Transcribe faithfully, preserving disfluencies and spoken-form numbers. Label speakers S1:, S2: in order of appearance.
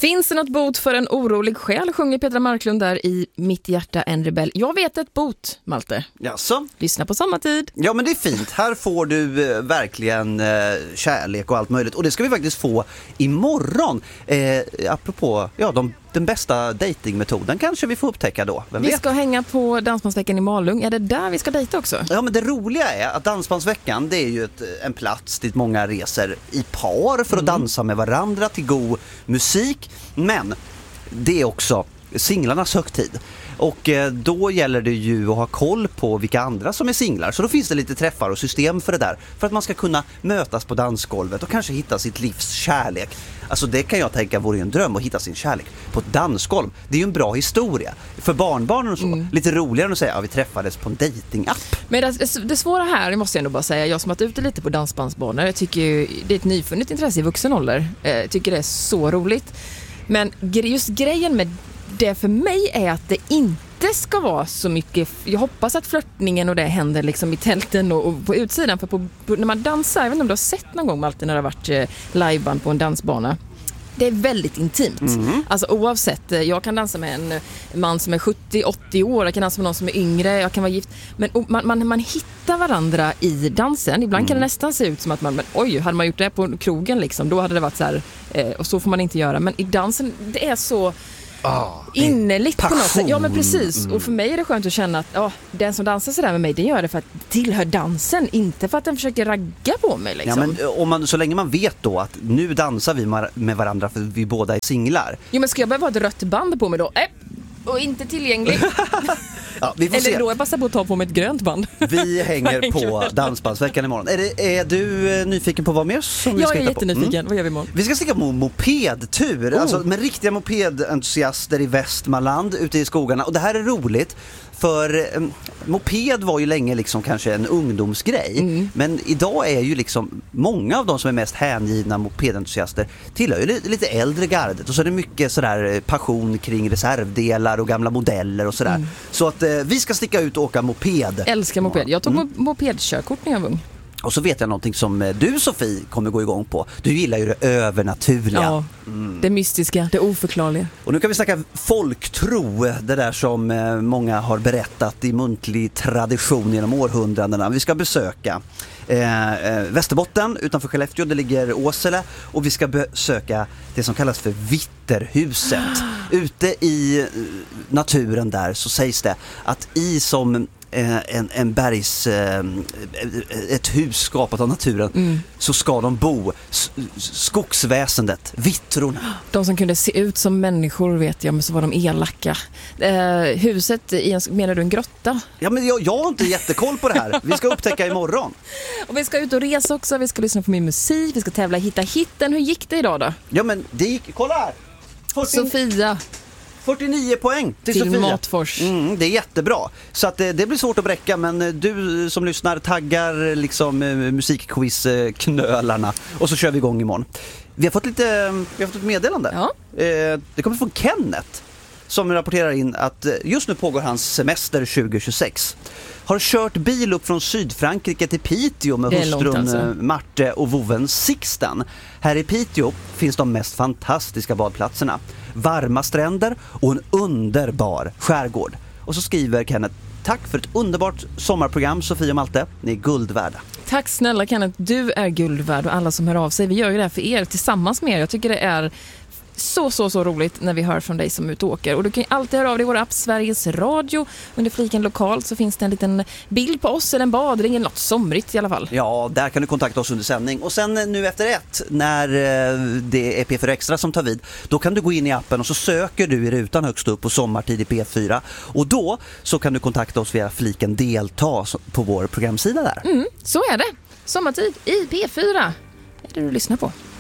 S1: Finns det något bot för en orolig själ, sjunger Petra Marklund där i Mitt hjärta en rebell. Jag vet ett bot, Malte.
S2: Jaså?
S1: Lyssna på sommartid.
S2: Ja, men det är fint. Här får du eh, verkligen eh, kärlek och allt möjligt. Och det ska vi faktiskt få imorgon. Eh, apropå, ja, de, den bästa datingmetoden kanske vi får upptäcka då. Vem
S1: vi
S2: vet?
S1: ska hänga på Dansbandsveckan i Malung. Är det där vi ska dejta också?
S2: Ja, men det roliga är att Dansbandsveckan, det är ju ett, en plats dit många reser i par för att
S1: Mm.
S2: dansa med varandra till god musik. Men det är också singlarnas högtid. Och eh, då gäller det ju att ha koll på vilka andra som är singlar. Så då finns det lite träffar och system för det där. För att man ska kunna mötas på dansgolvet och kanske hitta sitt livs kärlek. Alltså det kan jag tänka vore en dröm, att hitta sin kärlek på ett dansgolv. Det är ju en bra historia. För barnbarnen och så. Mm. Lite roligare än att säga att ja, vi träffades på en datingapp.
S1: Men det, det svåra här, måste jag ändå bara säga, jag som har varit ute lite på dansbandsbanor, jag tycker ju, det är ett nyfunnet intresse i vuxen ålder. Jag tycker det är så roligt. Men just grejen med det för mig är att det inte ska vara så mycket. Jag hoppas att flörtningen och det händer liksom i tälten och, och på utsidan. För på, på, när man dansar, jag vet inte om du har sett någon gång alltid när det har varit eh, liveband på en dansbana. Det är väldigt intimt. Mm. Alltså oavsett, jag kan dansa med en man som är sjuttio åttio år, jag kan dansa med någon som är yngre, jag kan vara gift. Men man, man, man hittar varandra i dansen. Ibland mm. kan det nästan se ut som att man, men, oj, hade man gjort det på krogen liksom, då hade det varit så här, eh, och så får man inte göra. Men i dansen, det är så oh, innerligt på något sätt. Ja, men precis. Mm. Och för mig är det skönt att känna att oh, den som dansar sådär med mig, den gör det för att tillhör dansen, inte för att den försöker ragga på mig liksom.
S2: Ja, men om man, så länge man vet då att nu dansar vi med varandra för vi båda är singlar.
S1: Jo, men ska jag behöva ha ett rött band på mig då? Äh, och inte tillgänglig.
S2: Ja, vi får
S1: Eller
S2: se.
S1: då jag passar på att ta på mig ett grönt band.
S2: Vi hänger på Dansbandsveckan imorgon. Är, det, är du nyfiken på vad mer som vi ska
S1: hitta på? Jag är jättenyfiken.
S2: Mm.
S1: Vad gör vi imorgon?
S2: Vi ska sticka på mopedtur. Oh. Alltså med riktiga mopedentusiaster i Västmanland ute i skogarna. Och det här är roligt. För eh, moped var ju länge liksom kanske en ungdomsgrej. Mm. Men idag är ju liksom många av de som är mest hängivna mopedentusiaster tillhör ju lite, lite äldre gardet. Och så är det mycket sådär passion kring reservdelar och gamla modeller och sådär. Mm. Så att eh, vi ska sticka ut och åka moped.
S1: Älskar moped. Jag tog mm. mopedkörkort när jag var ung.
S2: Och så vet jag någonting som du, Sofie, kommer gå igång på. Du gillar ju det övernaturliga.
S1: Ja, mm. det mystiska, det oförklarliga.
S2: Och nu kan vi snacka folktro, det där som många har berättat i muntlig tradition genom århundradena. Vi ska besöka eh, eh, Västerbotten utanför Skellefteå, det ligger Åsele. Och vi ska besöka det som kallas för Vitterhuset. Ute i naturen där så sägs det att i som... En, en bergs ett hus skapat av naturen mm. så ska de bo skogsväsendet, vittrorna.
S1: De som kunde se ut som människor vet jag, men så var de elaka. Eh, huset i en, menar du en grotta?
S2: Ja, men jag, jag har inte jättekoll på det här. Vi ska upptäcka imorgon.
S1: Och vi ska ut och resa också, vi ska lyssna på min musik, vi ska tävla hitta hitten. Hur gick det idag då?
S2: Ja, men det gick, kolla här.
S1: fyrtio Sofia
S2: fyrtionio poäng till, till Sofia.
S1: Matfors.
S2: Mm, det är jättebra. Så att det, det blir svårt att bräcka, men du som lyssnar taggar liksom musikquiz-knölarna och så kör vi igång imorgon. Vi har fått lite vi har fått ett meddelande.
S1: Ja.
S2: Eh, det kommer från Kenneth som rapporterar in att just nu pågår hans semester tjugo tjugosex. Har kört bil upp från Sydfrankrike till Piteå med hustrun alltså. Marte och voven Sixten. Här i Piteå finns de mest fantastiska badplatserna. Varma stränder och en underbar skärgård. Och så skriver Kenneth: tack för ett underbart sommarprogram, Sofia och Malte. Ni är guld värda.
S1: Tack snälla Kenneth, du är guld värd och alla som hör av sig. Vi gör ju det här för er, tillsammans med er. Jag tycker det är så, så, så roligt när vi hör från dig som utåker. Och du kan ju alltid höra av dig i vår app Sveriges Radio. Under fliken lokalt så finns det en liten bild på oss eller en badring eller något somrigt i alla fall.
S2: Ja, där kan du kontakta oss under sändning. Och sen nu efter ett, när det är P fyra Extra som tar vid, då kan du gå in i appen och så söker du i rutan högst upp på sommartid i P fyra. Och då så kan du kontakta oss via fliken delta på vår programsida där.
S1: Mm, så är det. Sommartid i P fyra är det du lyssnar på.